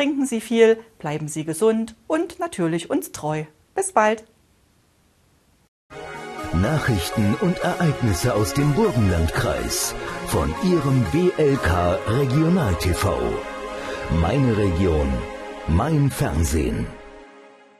trinken Sie viel, bleiben Sie gesund und natürlich uns treu. Bis bald! Nachrichten und Ereignisse aus dem Burgenlandkreis von Ihrem BLK Regional TV. Meine Region, mein Fernsehen.